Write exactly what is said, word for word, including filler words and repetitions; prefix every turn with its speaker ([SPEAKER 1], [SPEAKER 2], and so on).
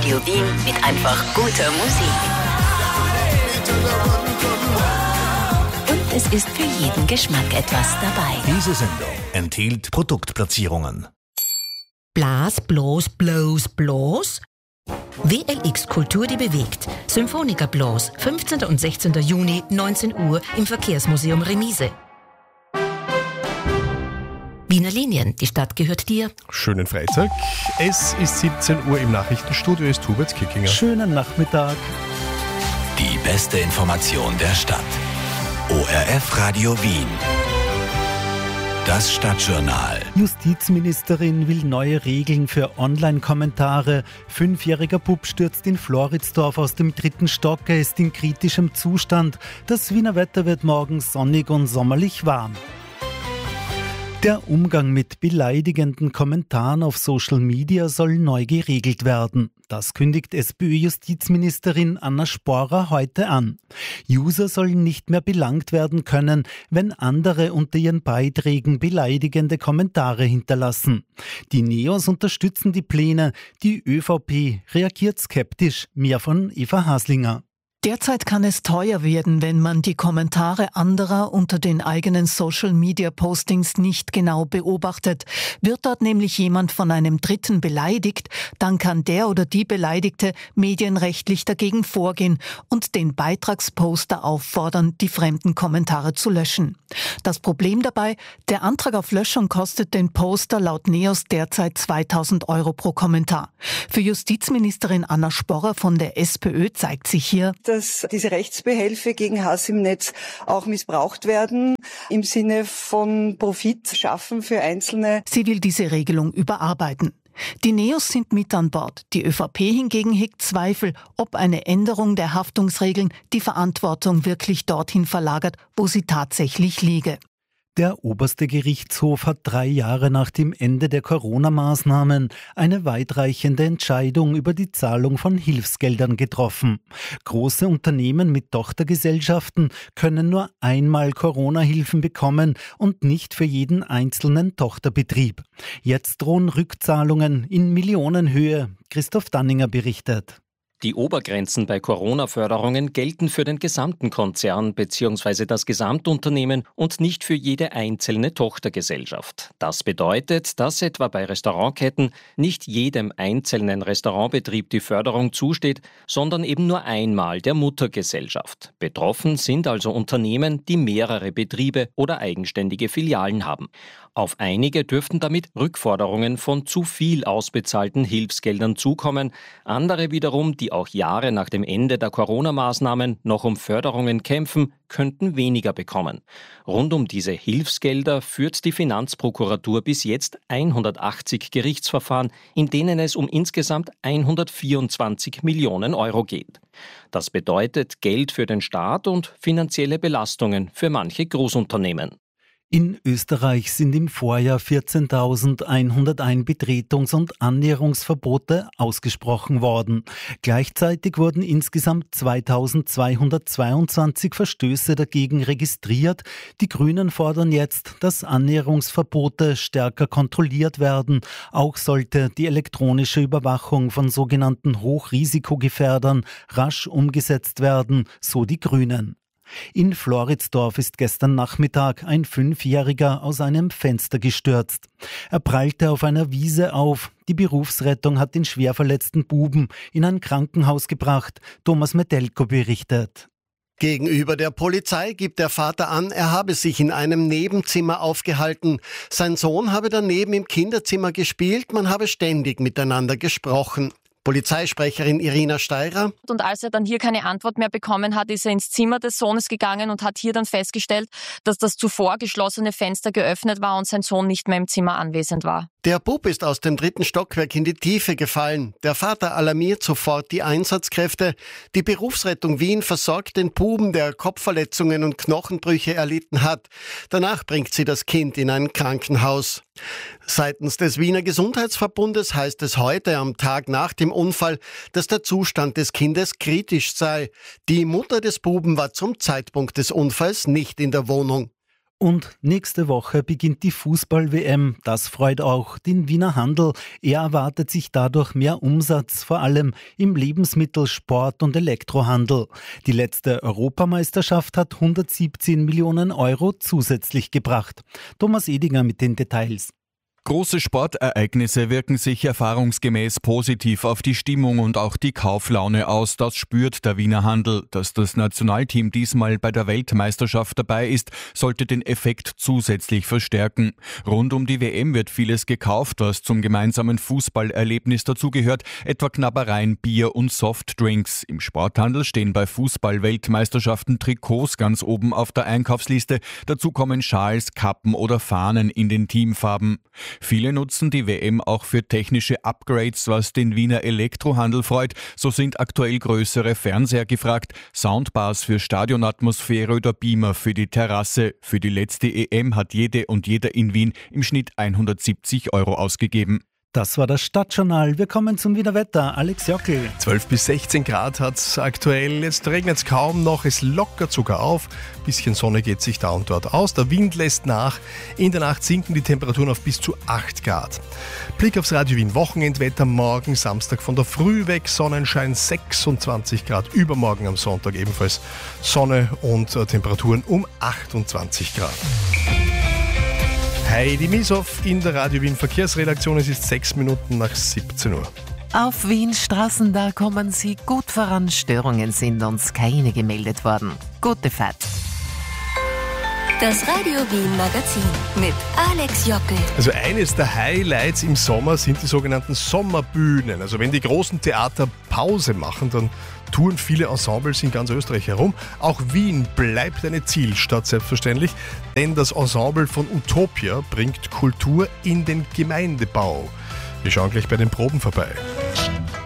[SPEAKER 1] Radio Wien mit einfach guter Musik. Und es ist für jeden Geschmack etwas dabei.
[SPEAKER 2] Diese Sendung enthielt Produktplatzierungen.
[SPEAKER 3] Blas, bloß, bloß, bloß? W L X Kultur, die bewegt. Symphoniker Bloß, fünfzehnten und sechzehnten Juni, neunzehn Uhr im Verkehrsmuseum Remise. Wiener Linien, die Stadt gehört dir.
[SPEAKER 4] Schönen Freitag. Es ist siebzehn Uhr im Nachrichtenstudio, ist Hubert Kickinger.
[SPEAKER 5] Schönen Nachmittag.
[SPEAKER 2] Die beste Information der Stadt. O R F Radio Wien. Das Stadtjournal.
[SPEAKER 5] Justizministerin will neue Regeln für Online-Kommentare. Fünfjähriger Bub stürzt in Floridsdorf aus dem dritten Stock. Er ist in kritischem Zustand. Das Wiener Wetter wird morgen sonnig und sommerlich warm. Der Umgang mit beleidigenden Kommentaren auf Social Media soll neu geregelt werden. Das kündigt SPÖ-Justizministerin Anna Sporer heute an. User sollen nicht mehr belangt werden können, wenn andere unter ihren Beiträgen beleidigende Kommentare hinterlassen. Die Neos unterstützen die Pläne, die ÖVP reagiert skeptisch. Mehr von Eva Haslinger.
[SPEAKER 6] Derzeit kann es teuer werden, wenn man die Kommentare anderer unter den eigenen Social-Media-Postings nicht genau beobachtet. Wird dort nämlich jemand von einem Dritten beleidigt, dann kann der oder die Beleidigte medienrechtlich dagegen vorgehen und den Beitragsposter auffordern, die fremden Kommentare zu löschen. Das Problem dabei, der Antrag auf Löschung kostet den Poster laut Neos derzeit zweitausend Euro pro Kommentar. Für Justizministerin Anna Sporer von der SPÖ zeigt sich hier,
[SPEAKER 7] dass diese Rechtsbehelfe gegen Hass im Netz auch missbraucht werden, im Sinne von Profit schaffen für Einzelne.
[SPEAKER 6] Sie will diese Regelung überarbeiten. Die Neos sind mit an Bord. Die ÖVP hingegen hegt Zweifel, ob eine Änderung der Haftungsregeln die Verantwortung wirklich dorthin verlagert, wo sie tatsächlich liege.
[SPEAKER 5] Der oberste Gerichtshof hat drei Jahre nach dem Ende der Corona-Maßnahmen eine weitreichende Entscheidung über die Zahlung von Hilfsgeldern getroffen. Große Unternehmen mit Tochtergesellschaften können nur einmal Corona-Hilfen bekommen und nicht für jeden einzelnen Tochterbetrieb. Jetzt drohen Rückzahlungen in Millionenhöhe. Christoph Danninger berichtet.
[SPEAKER 8] Die Obergrenzen bei Corona-Förderungen gelten für den gesamten Konzern bzw. das Gesamtunternehmen und nicht für jede einzelne Tochtergesellschaft. Das bedeutet, dass etwa bei Restaurantketten nicht jedem einzelnen Restaurantbetrieb die Förderung zusteht, sondern eben nur einmal der Muttergesellschaft. Betroffen sind also Unternehmen, die mehrere Betriebe oder eigenständige Filialen haben. Auf einige dürften damit Rückforderungen von zu viel ausbezahlten Hilfsgeldern zukommen, andere wiederum, die auch Jahre nach dem Ende der Corona-Maßnahmen noch um Förderungen kämpfen, könnten weniger bekommen. Rund um diese Hilfsgelder führt die Finanzprokuratur bis jetzt hundertachtzig Gerichtsverfahren, in denen es um insgesamt hundertvierundzwanzig Millionen Euro geht. Das bedeutet Geld für den Staat und finanzielle Belastungen für manche Großunternehmen.
[SPEAKER 5] In Österreich sind im Vorjahr vierzehntausendeinhunderteins Betretungs- und Annäherungsverbote ausgesprochen worden. Gleichzeitig wurden insgesamt zweitausendzweihundertzweiundzwanzig Verstöße dagegen registriert. Die Grünen fordern jetzt, dass Annäherungsverbote stärker kontrolliert werden. Auch sollte die elektronische Überwachung von sogenannten Hochrisikogefährdern rasch umgesetzt werden, so die Grünen. In Floridsdorf ist gestern Nachmittag ein Fünfjähriger aus einem Fenster gestürzt. Er prallte auf einer Wiese auf. Die Berufsrettung hat den schwer verletzten Buben in ein Krankenhaus gebracht. Thomas Metelko berichtet.
[SPEAKER 9] Gegenüber der Polizei gibt der Vater an, er habe sich in einem Nebenzimmer aufgehalten. Sein Sohn habe daneben im Kinderzimmer gespielt, man habe ständig miteinander gesprochen. Polizeisprecherin Irina Steirer.
[SPEAKER 10] Und als er dann hier keine Antwort mehr bekommen hat, ist er ins Zimmer des Sohnes gegangen und hat hier dann festgestellt, dass das zuvor geschlossene Fenster geöffnet war und sein Sohn nicht mehr im Zimmer anwesend war.
[SPEAKER 9] Der Bub ist aus dem dritten Stockwerk in die Tiefe gefallen. Der Vater alarmiert sofort die Einsatzkräfte. Die Berufsrettung Wien versorgt den Buben, der Kopfverletzungen und Knochenbrüche erlitten hat. Danach bringt sie das Kind in ein Krankenhaus. Seitens des Wiener Gesundheitsverbundes heißt es heute am Tag nach dem Unfall, dass der Zustand des Kindes kritisch sei. Die Mutter des Buben war zum Zeitpunkt des Unfalls nicht in der Wohnung.
[SPEAKER 5] Und nächste Woche beginnt die Fußball-W M. Das freut auch den Wiener Handel. Er erwartet sich dadurch mehr Umsatz, vor allem im Lebensmittel-, Sport- und Elektrohandel. Die letzte Europameisterschaft hat hundertsiebzehn Millionen Euro zusätzlich gebracht. Thomas Edinger mit den Details.
[SPEAKER 11] Große Sportereignisse wirken sich erfahrungsgemäß positiv auf die Stimmung und auch die Kauflaune aus. Das spürt der Wiener Handel. Dass das Nationalteam diesmal bei der Weltmeisterschaft dabei ist, sollte den Effekt zusätzlich verstärken. Rund um die W M wird vieles gekauft, was zum gemeinsamen Fußballerlebnis dazugehört, etwa Knabbereien, Bier und Softdrinks. Im Sporthandel stehen bei Fußball-Weltmeisterschaften Trikots ganz oben auf der Einkaufsliste. Dazu kommen Schals, Kappen oder Fahnen in den Teamfarben. Viele nutzen die W M auch für technische Upgrades, was den Wiener Elektrohandel freut. So sind aktuell größere Fernseher gefragt, Soundbars für Stadionatmosphäre oder Beamer für die Terrasse. Für die letzte E M hat jede und jeder in Wien im Schnitt hundertsiebzig Euro ausgegeben.
[SPEAKER 5] Das war das Stadtjournal. Wir kommen zum Wienerwetter. Alex Jockel.
[SPEAKER 4] zwölf bis sechzehn Grad hat es aktuell. Jetzt regnet es kaum noch. Es lockert sogar auf. Ein bisschen Sonne geht sich da und dort aus. Der Wind lässt nach. In der Nacht sinken die Temperaturen auf bis zu acht Grad. Blick aufs Radio Wien Wochenendwetter. Morgen Samstag von der Früh weg. Sonnenschein sechsundzwanzig Grad. Übermorgen am Sonntag ebenfalls Sonne und äh, Temperaturen um achtundzwanzig Grad. Heidi Mieshoff in der Radio Wien Verkehrsredaktion. Es ist sechs Minuten nach siebzehn Uhr.
[SPEAKER 12] Auf Wiens Straßen, da kommen Sie gut voran. Störungen sind uns keine gemeldet worden. Gute Fahrt.
[SPEAKER 1] Das Radio Wien Magazin mit Alex Jockel.
[SPEAKER 4] Also eines der Highlights im Sommer sind die sogenannten Sommerbühnen. Also wenn die großen Theater Pause machen, dann touren viele Ensembles in ganz Österreich herum. Auch Wien bleibt eine Zielstadt selbstverständlich, denn das Ensemble von Utopia bringt Kultur in den Gemeindebau. Wir schauen gleich bei den Proben vorbei.